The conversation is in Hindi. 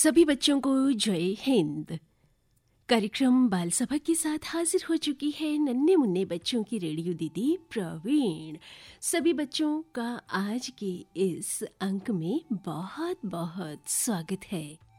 सभी बच्चों को जय हिंद। कार्यक्रम बाल सभा के साथ हाजिर हो चुकी है नन्हे मुन्ने बच्चों की रेडियो दीदी प्रवीण। सभी बच्चों का आज के इस अंक में बहुत बहुत स्वागत है।